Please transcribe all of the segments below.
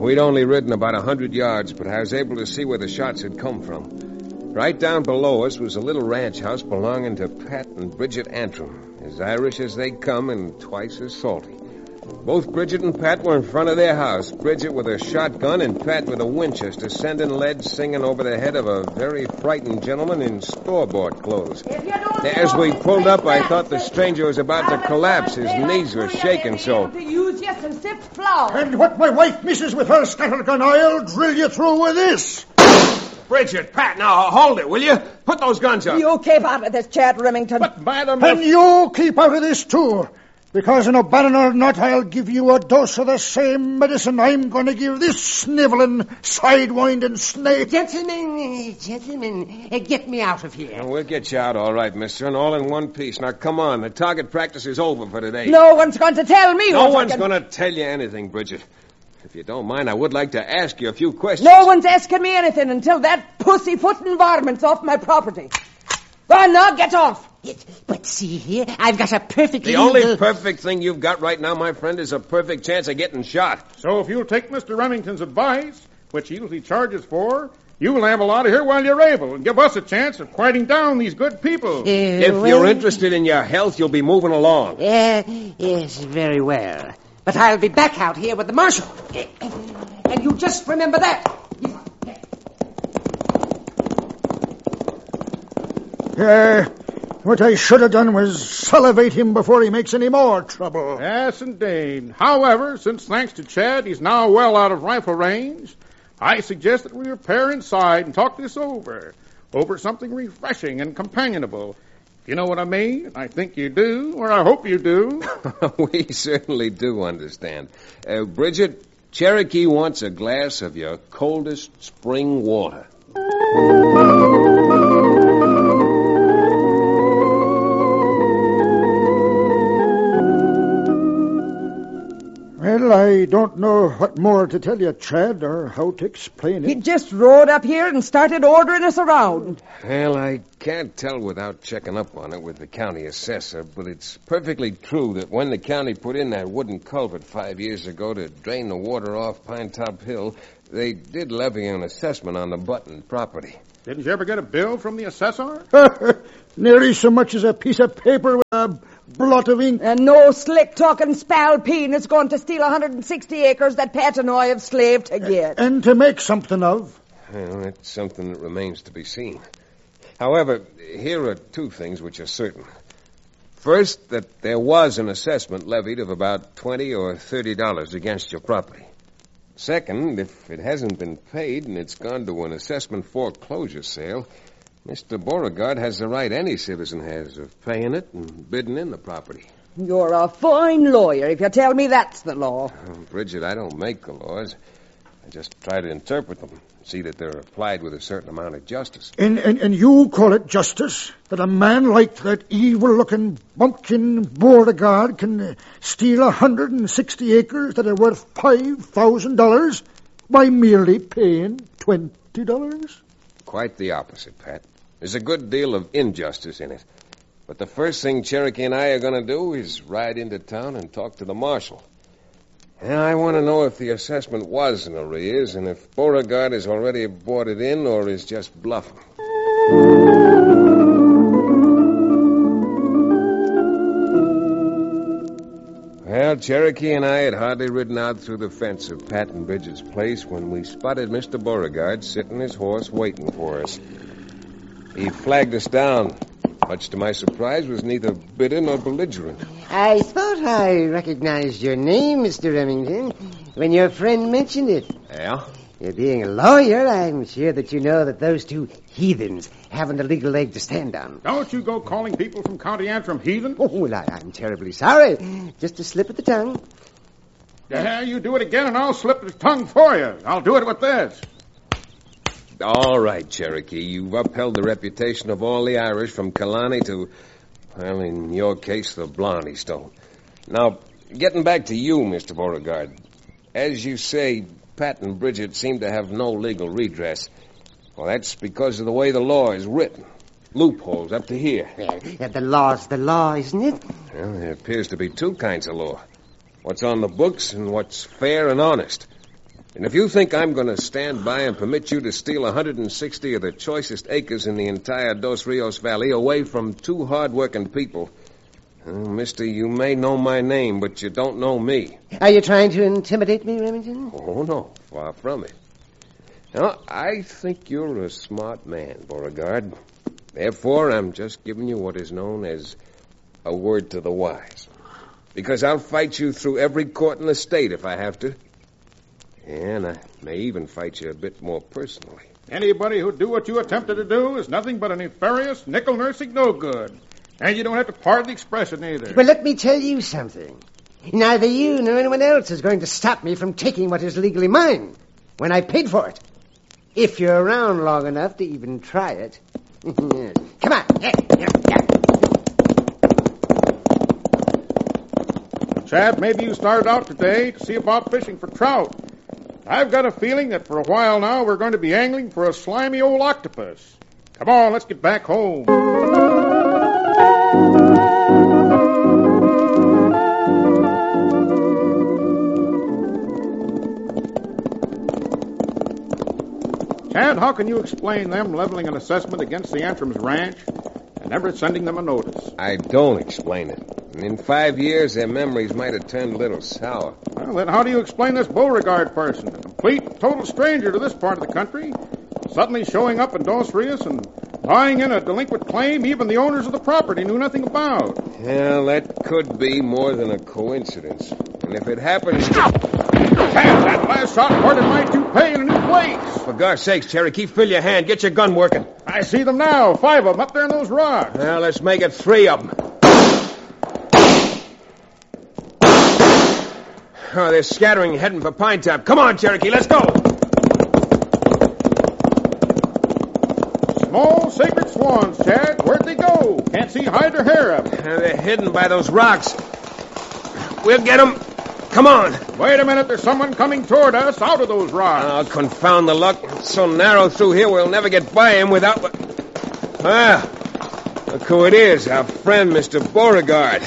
We'd only ridden about 100 yards, but I was able to see where the shots had come from. Right down below us was a little ranch house belonging to Pat and Bridget Antrim, as Irish as they come and twice as salty. Both Bridget and Pat were in front of their house, Bridget with a shotgun and Pat with a Winchester, sending lead singing over the head of a very frightened gentleman in store-bought clothes. As we pulled up, I thought the stranger was about to collapse. His knees were shaking so. And what my wife misses with her scattergun, I'll drill you through with this. Bridget, Pat, now hold it, will you? Put those guns up. You keep out of this, Chad Remington. But, madam... And you keep out of this, too. Because in O'Bannon or not, I'll give you a dose of the same medicine I'm going to give this sniveling, sidewinding snake. Gentlemen, get me out of here. Well, we'll get you out all right, mister, and all in one piece. Now, come on. The target practice is over for today. No one's going to tell me. No one's going to tell you anything, Bridget. If you don't mind, I would like to ask you a few questions. No one's asking me anything until that pussyfooting varmint's off my property. Go on now, get off. But see here, I've got a perfectly... The only perfect thing you've got right now, my friend, is a perfect chance of getting shot. So if you'll take Mr. Remington's advice, which he usually charges for, you'll amble out of here while you're able and give us a chance of quieting down these good people. If you're interested in your health, you'll be moving along. Yes, very well. But I'll be back out here with the marshal. And you just remember that. What I should have done was salivate him before he makes any more trouble. Yes, indeed. However, since thanks to Chad, he's now well out of rifle range, I suggest that we repair inside and talk this over something refreshing and companionable. You know what I mean? I think you do, or I hope you do. We certainly do understand. Bridget, Cherokee wants a glass of your coldest spring water. Well, I don't know what more to tell you, Chad, or how to explain it. He just rode up here and started ordering us around. Well, I can't tell without checking up on it with the county assessor, but it's perfectly true that when the county put in that wooden culvert 5 years ago to drain the water off Pine Top Hill, they did levy an assessment on the Button property. Didn't you ever get a bill from the assessor? Nary so much as a piece of paper with a blot of ink. And no slick-talking spalpeen is going to steal 160 acres that Pat and I have slaved to get. And to make something of. Well, that's something that remains to be seen. However, here are two things which are certain. First, that there was an assessment levied of about $20 or $30 against your property. Second, if it hasn't been paid and it's gone to an assessment foreclosure sale, Mr. Beauregard has the right any citizen has of paying it and bidding in the property. You're a fine lawyer if you tell me that's the law. Bridget, I don't make the laws. I just try to interpret them, see that they're applied with a certain amount of justice. And you call it justice that a man like that evil-looking bumpkin Beauregard can steal 160 acres that are worth $5,000 by merely paying $20? Quite the opposite, Pat. There's a good deal of injustice in it. But the first thing Cherokee and I are going to do is ride into town and talk to the marshal. And I want to know if the assessment was in arrears and if Beauregard has already bought it in or is just bluffing. Well, Cherokee and I had hardly ridden out through the fence of Pat and Bridget's place when we spotted Mr. Beauregard sitting his horse waiting for us. He flagged us down. Much to my surprise, was neither bitter nor belligerent. I thought I recognized your name, Mr. Remington, when your friend mentioned it. Yeah? Being a lawyer, I'm sure that you know that those two heathens haven't a legal leg to stand on. Don't you go calling people from County Antrim heathen. Oh, well, I'm terribly sorry. Just a slip of the tongue. Yeah, you do it again and I'll slip the tongue for you. I'll do it with this. All right, Cherokee. You've upheld the reputation of all the Irish from Killarney to, well, in your case, the Blarney Stone. Now, getting back to you, Mr. Beauregard. As you say, Pat and Bridget seem to have no legal redress. Well, that's because of the way the law is written. Loopholes up to here. Well, the law's the law, isn't it? Well, there appears to be two kinds of law. What's on the books and what's fair and honest. And if you think I'm going to stand by and permit you to steal 160 of the choicest acres in the entire Dos Rios Valley away from two hard-working people, mister, you may know my name, but you don't know me. Are you trying to intimidate me, Remington? Oh, no, far from it. Now, I think you're a smart man, Beauregard. Therefore, I'm just giving you what is known as a word to the wise. Because I'll fight you through every court in the state if I have to. And I may even fight you a bit more personally. Anybody who'd do what you attempted to do is nothing but a nefarious, nickel-nursing no-good. And you don't have to pardon the expression either. Well, let me tell you something. Neither you nor anyone else is going to stop me from taking what is legally mine when I paid for it. If you're around long enough to even try it. Come on. Chad, maybe you started out today to see about fishing for trout. I've got a feeling that for a while now we're going to be angling for a slimy old octopus. Come on, let's get back home. Chad, how can you explain them leveling an assessment against the Antrum's ranch and never sending them a notice? I don't explain it. In 5 years, their memories might have turned a little sour. Well, then how do you explain this Beauregard person, a complete, total stranger to this part of the country, suddenly showing up in Dos Rios and lying in a delinquent claim even the owners of the property knew nothing about? Well, that could be more than a coincidence. And if it happens... Chad, that last shot parted my toupee in a new place. For God's sakes, Cherokee, fill your hand. Get your gun working. I see them now, 5 of them up there in those rocks. Well, let's make it 3 of them. Oh, they're scattering, heading for Pine Top. Come on, Cherokee, let's go. Small sacred swans, Chad. Where'd they go? Can't see hide or hair of them. They're hidden by those rocks. We'll get them. Come on. Wait a minute. There's someone coming toward us out of those rocks. Oh, confound the luck. It's so narrow through here, we'll never get by him without... Ah, look who it is, our friend, Mr. Beauregard.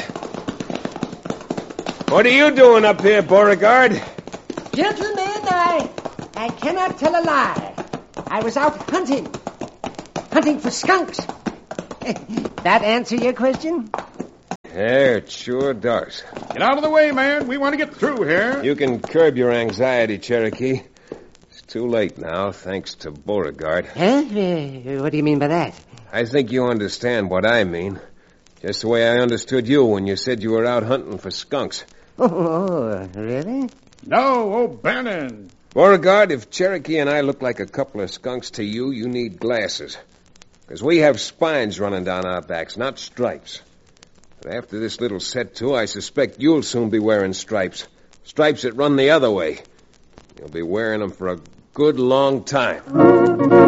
What are you doing up here, Beauregard? Gentlemen, I cannot tell a lie. I was out hunting. Hunting for skunks. That answer your question? Yeah, it sure does. Get out of the way, man. We want to get through here. You can curb your anxiety, Cherokee. It's too late now, thanks to Beauregard. Huh? What do you mean by that? I think you understand what I mean. Just the way I understood you when you said you were out hunting for skunks. Oh, really? No, O'Bannon. Beauregard, if Cherokee and I look like a couple of skunks to you, you need glasses. Because we have spines running down our backs, not stripes. But after this little set to, I suspect you'll soon be wearing stripes. Stripes that run the other way. You'll be wearing them for a good long time.